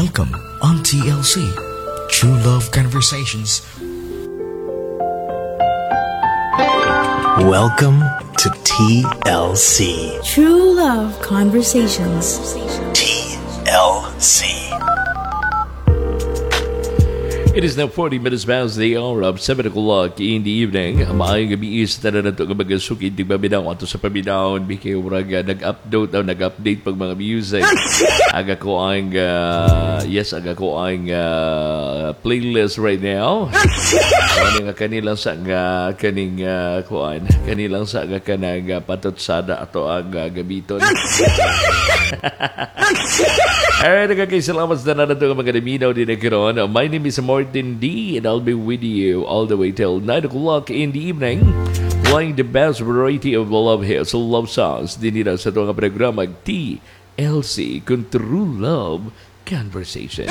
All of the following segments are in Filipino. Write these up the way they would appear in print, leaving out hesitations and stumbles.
Welcome on TLC, True Love Conversations. Welcome to TLC. True Love Conversations. TLC. It is now 40 minutes past the hour of 7 o'clock in the evening. Maayong gabi is na ito ang mga sukid. Di ba binaw ato sa pabinaw? Bikay uraga nag-update pag mga music. Aga ko ang playlist right now. Kanilang sa kanang patot sada ato ang gabiton. Alright, nagkakisalamat na nato ang mga naminaw din na karon. My name is Martin D, and I'll be with you all the way till 9 o'clock in the evening, playing the best variety of love hits, love songs. Dinira sa itong programa TLC, kung True Love Conversation.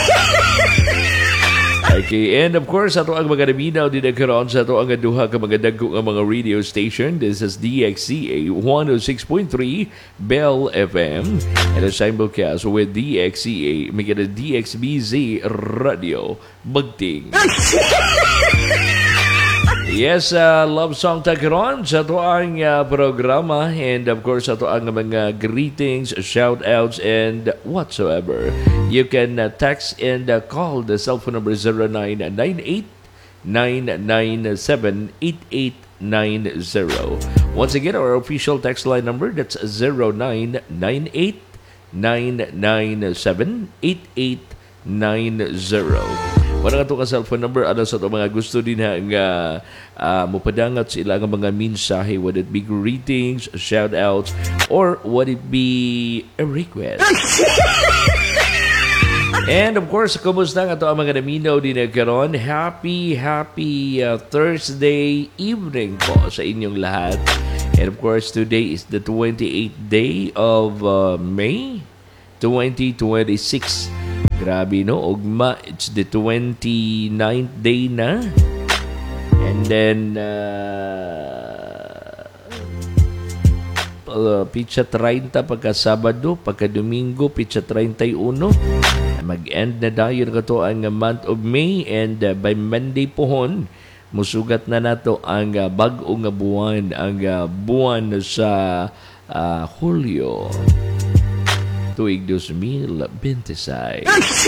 Okay, and of course, ato ang mga naminaw din nagkaroon sa ato ang duha ka mga dagko nga mga radio station. This is DXCA 106.3 Bell FM and a simulcast with DXCA, may kada DXBZ Radio Bagting. Yes, love song tagkaroon sa ato ang programa, and of course ato ang mga greetings, shout outs and whatsoever. You can text and call the cell phone number 0998-997-8890. Once again, our official text line number, that's 0998-997-8890. Wala nga ito ka cellphone number, ano sa ito mga gusto din nga mupadangat sa ilang mga mensahe, would it be greetings, shout-outs, or would it be a request? And of course, kumusta nga ito ang mga naminaw din nagkaroon? Happy Thursday evening po sa inyong lahat. And of course, today is the 28th day of May 2026. Grabe, no? Ugma, it's the 29th day na. And then, pitsa 30 pagka Sabado, pagka Domingo, pitsa 31. Mag-end na dayon ka ang month of May, and by Monday pohon, musugat na nato ang bag-ong buwan, ang buwan sa Hulyo. Tuig 2026.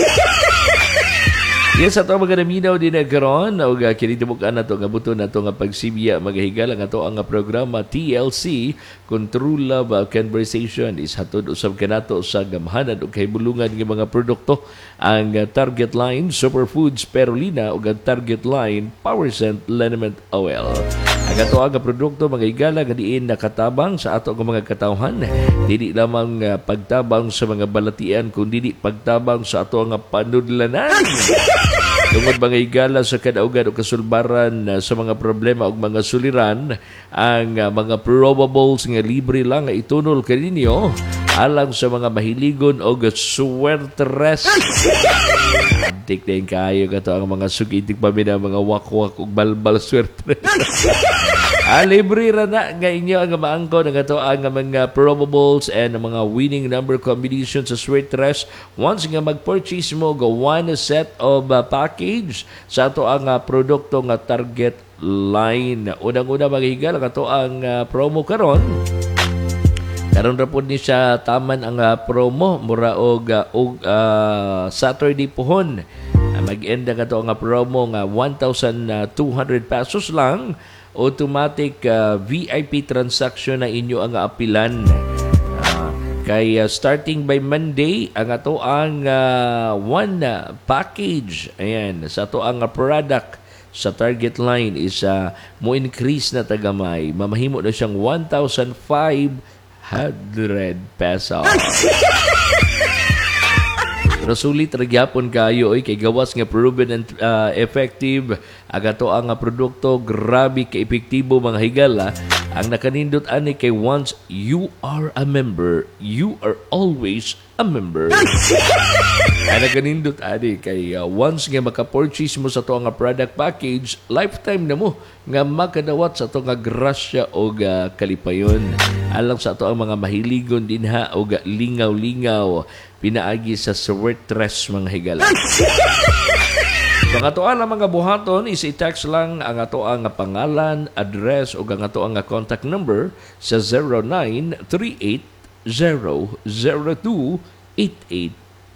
Yes, ato mga naminaw din nagkaroon. O kinitibukan na ito nga buto na ito nga pagsibya magahigala nga ito ang programa TLC kung True Love Conversation is hatod usab kanato sa gamhanan o kahibulungan ng mga produkto. Ang target line Superfoods Perolina o ang target line Power Scent Liniment Oil. Ang ato ang produkto mga higala nga diin nakatabang sa ato ang mga katawhan. Dili lamang pagtabang sa mga balatian kundi pagtabang sa ato ang panudlanan. Tungod mga higala sa kadaugan o kasulbaran sa mga problema o mga suliran, ang mga probables nga libre lang nga itunol kaninyo alang sa mga mahiligon o swertres. Antik na yung kayo ka to ang mga sugitik pa na mga wakwak o balbal swertres. Libre ra na nga inyo ang maangko nga to ang mga probables and mga winning number combinations sa swertres. Once nga mag-purchase mo, go one set of package sa to ang produkto nga target line. Unang-una maghigal nga to ang promo karon. Karon ra pud ni siya taman ang promo mura og Saturday pohon. Mag-end nga to ang promo nga 1,200 pesos lang. Automatic VIP transaction na inyo ang apilan. Kay starting by Monday, ang ato ang one package. Ayan, sa ato ang product sa target line is mo increase na tagamay. Mamahimo na siyang 1,500 pesos. Pero sulit ragyapon kayo kay gawas nga proven and effective agato ang produkto, grabe ka epektibo mga higala. Ang nakanindot ani kay once you are a member, you are always a a member. Ana kanindot adi kay once nga maka-purchase mo sa to nga product package, lifetime na mo nga makadawat sa to nga grasya o kalipayon. Alang sa to ang mga mahiligon din ha o lingaw-lingaw pinaagi sa sweatress mga higala. So, ang ato ang mga buhaton is i-text lang ang ato ang pangalan, address o ang ato ang contact number sa 0938-002-8888.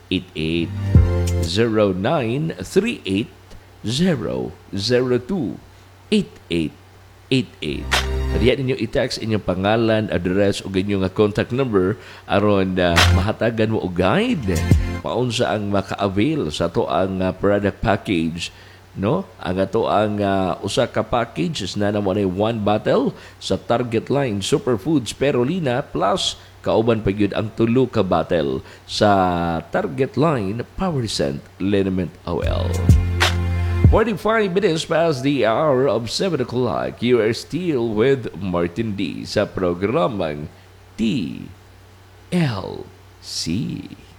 0938-002-8888. Diyan ninyo i-text inyong pangalan, address o inyong contact number aron mahatagan mo og guide paunsa ang maka-avail sa to ang product package, no? Ang ato ang usa ka packages na naman ay 1 bottle sa Target Line Superfoods Perolina plus kauban pa gyud ang 3 ka bottle sa Target Line Power Scent Liniment Oil. 45 minutes past the hour of 7 o'clock. You are still with Martin D. sa programang TLC.